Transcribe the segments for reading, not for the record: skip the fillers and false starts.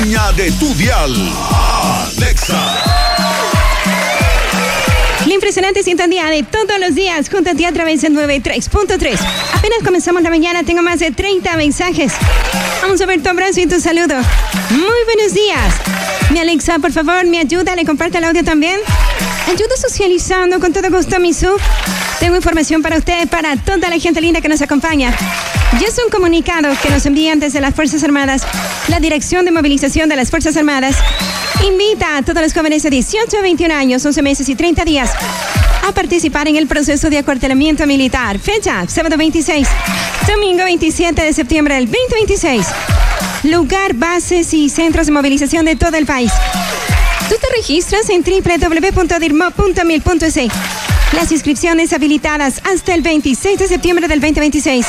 dueña de tu dial. Alexa. La impresionante sintonía de todos los días junto a ti a través del 93.3. Apenas comenzamos la mañana, tengo más de 30 mensajes. Vamos a ver tu abrazo y tu saludo. Muy buenos días. Mi Alexa, por favor, me ayuda, le comparte el audio también. Ayuda socializando con todo gusto, mi sub. Tengo información para usted, para toda la gente linda que nos acompaña. Y es un comunicado que nos envían desde las Fuerzas Armadas. La Dirección de Movilización de las Fuerzas Armadas invita a todos los jóvenes de 18 a 21 años, 11 meses y 30 días a participar en el proceso de acuartelamiento militar. Fecha, sábado 26, domingo 27 de septiembre del 2026. Lugar, bases y centros de movilización de todo el país. Tú te registras en www.dirmo.mil.es. Las inscripciones habilitadas hasta el 26 de septiembre del 2026.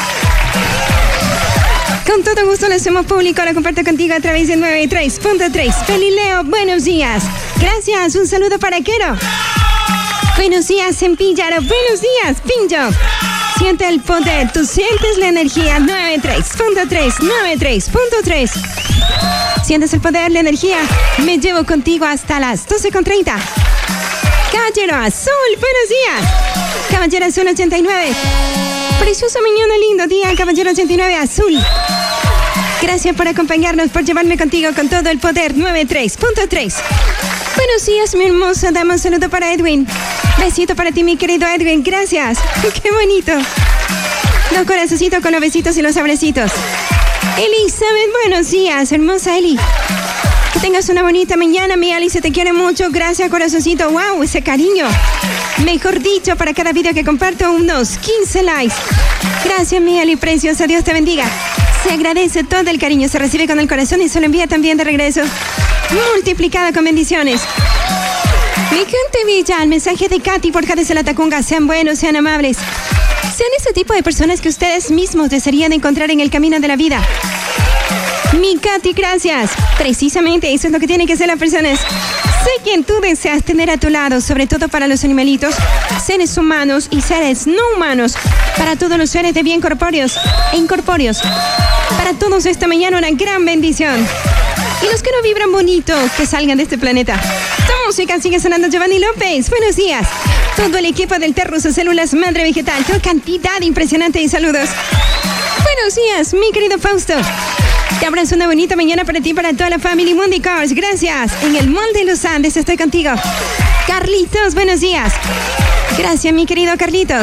Con todo gusto lo hacemos público, lo comparto contigo a través del 93.3. Felileo, buenos días. Gracias, un saludo para Quero. Buenos días, Empíllaro. Buenos días, Pinjo. Siente el poder, tú sientes la energía. 93.3, 93.3. Sientes el poder, la energía. Me llevo contigo hasta las 12:30. Caballero Azul, buenos días. Caballero Azul 89. Preciosa mañana, lindo día, Caballero 89 Azul. Gracias por acompañarnos, por llevarme contigo con todo el poder. 93.3. Buenos días, mi hermosa dama. Un saludo para Edwin. Besito para ti, mi querido Edwin. Gracias. Qué bonito. Los corazoncitos con los besitos y los abracitos. Elizabeth, buenos días, hermosa Eli. Que tengas una bonita mañana, mi Ali, se te quiere mucho. Gracias, corazoncito. Wow, ese cariño. Mejor dicho, para cada video que comparto, unos 15 likes. Gracias, mi Ali, preciosa. Dios te bendiga. Se agradece todo el cariño, se recibe con el corazón y se lo envía también de regreso. Multiplicada con bendiciones. Mi gente bella, el mensaje de Katy Borja desde la Tacunga. Sean buenos, sean amables. Sean ese tipo de personas que ustedes mismos desearían encontrar en el camino de la vida. Mi Katy, gracias. Precisamente eso es lo que tienen que ser las personas. Sé quien tú deseas tener a tu lado, sobre todo para los animalitos, seres humanos y seres no humanos, para todos los seres de bien corpóreos e incorpóreos. Para todos esta mañana una gran bendición. Y los que no vibran bonito, que salgan de este planeta. Tu música sigue sonando, Giovanni López. Buenos días. Todo el equipo del Terrus Células Madre Vegetal. Toda cantidad impresionante de saludos. Buenos días, mi querido Fausto. Te abrazo, una bonita mañana para ti y para toda la familia Mundi Cars. Gracias. En el Mall de los Andes estoy contigo. Carlitos, buenos días. Gracias, mi querido Carlitos.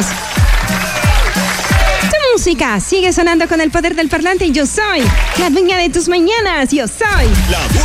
Tu música sigue sonando con el poder del parlante. Yo soy la dueña de tus mañanas. Yo soy la